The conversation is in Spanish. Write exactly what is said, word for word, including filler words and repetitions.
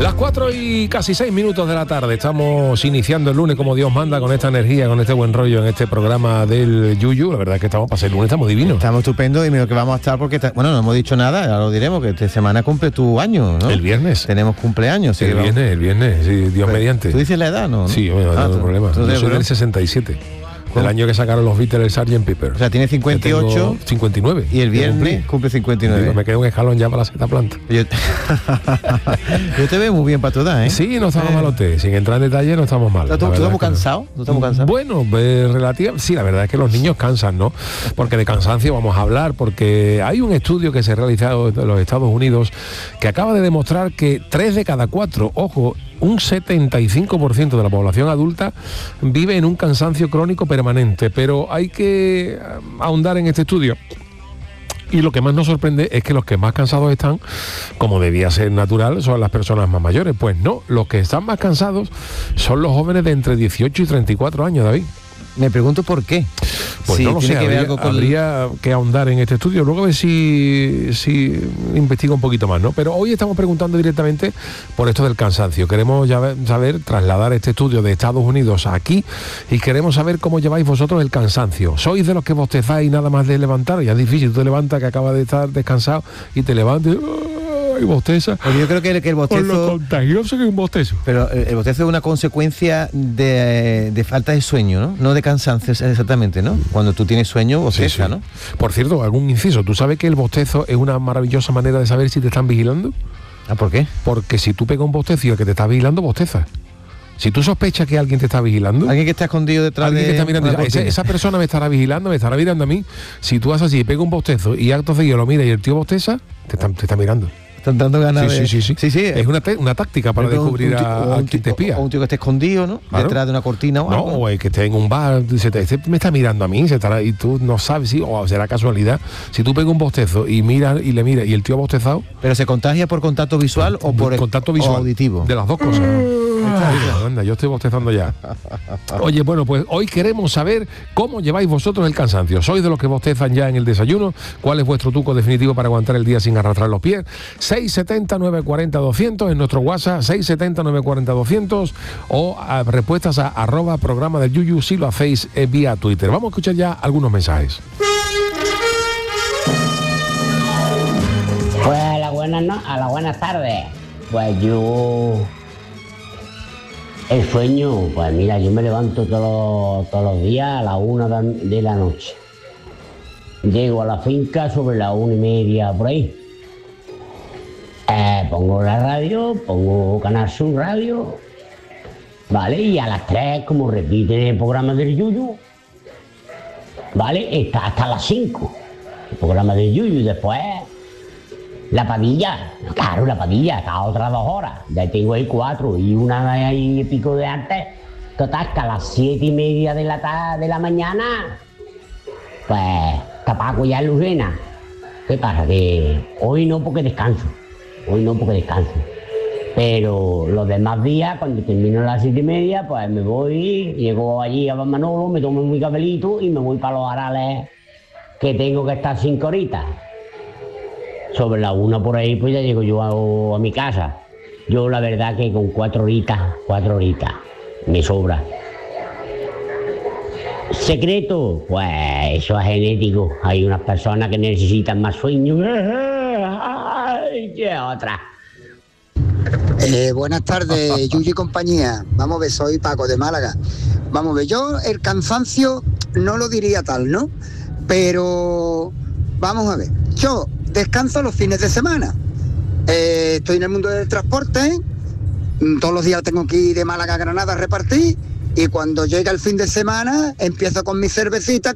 Las cuatro y casi seis minutos de la tarde. Estamos iniciando el lunes como Dios manda, con esta energía, con este buen rollo en este programa del Yuyu. La verdad es que estamos para ser lunes, estamos divinos. Estamos estupendos y mira que vamos a estar porque, está, bueno, no hemos dicho nada, ya lo diremos, que esta semana cumple tu año, ¿no? El viernes. Tenemos cumpleaños. Sí, el viernes, vamos... el viernes, sí, Dios pues, mediante. ¿Tú dices la edad, no? Sí, bueno, no ah, tengo problema. Yo soy bueno. del sesenta y siete. El año que sacaron los Beatles el sergeant Pepper. O sea, tiene cincuenta y ocho. cincuenta y nueve. Y el viernes cumple cincuenta y nueve. Digo, me quedo un escalón ya para la sexta planta. Yo, Yo te veo muy bien para tu edad, ¿eh? Sí, no estamos eh. malotes. Sin entrar en detalle, no estamos mal. ¿Tú, tú estás muy cansado? ¿Tú estás muy cansado? Bueno, eh, relativa, sí, la verdad es que los niños cansan, ¿no? Porque de cansancio vamos a hablar, porque hay un estudio que se ha realizado en los Estados Unidos que acaba de demostrar que tres de cada cuatro, ojo, un setenta y cinco por ciento de la población adulta vive en un cansancio crónico permanente, pero hay que ahondar en este estudio. Y lo que más nos sorprende es que los que más cansados están, como debía ser natural, son las personas más mayores. Pues no, los que están más cansados son los jóvenes de entre dieciocho y treinta y cuatro años, David. Me pregunto por qué. Pues sí, no lo sé, que habría, algo con... habría que ahondar en este estudio, luego a ver si, si investiga un poquito más, ¿no? Pero hoy estamos preguntando directamente por esto del cansancio. Queremos ya ver, saber, trasladar este estudio de Estados Unidos aquí y queremos saber cómo lleváis vosotros el cansancio. ¿Sois de los que bostezáis nada más de levantar? Ya es difícil, tú te levantas que acabas de estar descansado y te levantas... y bosteza. Porque yo creo que el, que el bostezo... Por lo contagioso que es un bostezo. Pero el, el bostezo es una consecuencia de, de falta de sueño, ¿no? No de cansancio exactamente, ¿no? Cuando tú tienes sueño, bosteza, sí, sí. ¿no? Por cierto, algún inciso. ¿Tú sabes que el bostezo es una maravillosa manera de saber si te están vigilando? ¿Ah, por qué? Porque si tú pegas un bostezo y el que te está vigilando, bosteza. Si tú sospechas que alguien te está vigilando... Alguien que está escondido detrás alguien de... Que está mirando, esa, esa persona me estará vigilando, me estará mirando a mí. Si tú haces así y pega un bostezo y acto seguido lo mira y el tío bosteza, te está, te está mirando. Están dando ganas sí, de... Sí, sí, sí. sí, sí. Es una, te, una táctica para Pero descubrir un, un tío, a, a quien te espía. O un tío que esté escondido, ¿no? Claro. Detrás de una cortina o no, algo. No, o el que esté en un bar, dice, este me está mirando a mí, se estará, y tú no sabes si, o será casualidad. Si tú pegas un bostezo y miras y le miras y el tío ha bostezado... ¿Pero se contagia por contacto visual o por contacto visual, o auditivo? De las dos cosas. Ah, anda, yo estoy bostezando ya. Oye, bueno, pues hoy queremos saber cómo lleváis vosotros el cansancio. ¿Sois de los que bostezan ya en el desayuno? ¿Cuál es vuestro truco definitivo para aguantar el día sin arrastrar los pies? seis setenta, nueve cuarenta, doscientos en nuestro WhatsApp, seis setenta, nueve cuarenta, doscientos o a respuestas a arroba programa del Yuyu si lo hacéis eh, vía Twitter. Vamos a escuchar ya algunos mensajes. Pues a las buenas, no, a las buenas tardes. Pues yo... El sueño, pues mira, yo me levanto todos, todos los días a la una de la noche. Llego a la finca sobre las una y media por ahí. Eh, pongo la radio, pongo Canal Sur Radio, ¿vale? Y a las tres, como repiten el programa del Yuyu, ¿vale? Está hasta las cinco, el programa del Yuyu, y después la Padilla, claro, la Padilla, está otras dos horas, ya tengo ahí cuatro y una de ahí y pico de antes, total, que a las siete y media de la, ta- de la mañana, pues, Tapaco ya en Lucena. ¿Qué pasa? Que hoy no porque descanso, hoy no porque descanso, pero los demás días, cuando termino a las siete y media, pues me voy, llego allí a Ban Manolo, me tomo mi cafelito y me voy para los Arales, que tengo que estar cinco horitas. Sobre la una por ahí, pues ya llego yo a, a mi casa. Yo la verdad que con cuatro horitas, cuatro horitas, me sobra. Secreto, pues eso es genético. Hay unas personas que necesitan más sueño. Ay, qué otra. Eh, buenas tardes, Yuyu y compañía. Vamos a ver, soy Paco de Málaga. Vamos a ver, yo el cansancio no lo diría tal, ¿no? Pero vamos a ver, yo descanso los fines de semana. Eh, estoy en el mundo del transporte, todos los días tengo que ir de Málaga a Granada a repartir, y cuando llega el fin de semana empiezo con mi cervecita